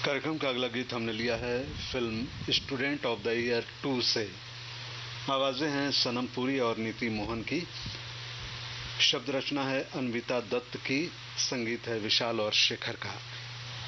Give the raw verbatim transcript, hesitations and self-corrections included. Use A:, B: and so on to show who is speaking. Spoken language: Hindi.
A: कार्यक्रम का अगला गीत हमने लिया है film student of the year to से। आवाजें हैं सनम पुरी और नीति मोहन की। शब्द रचना है अन्विता दत्त की, संगीत है विशाल और शेखर का।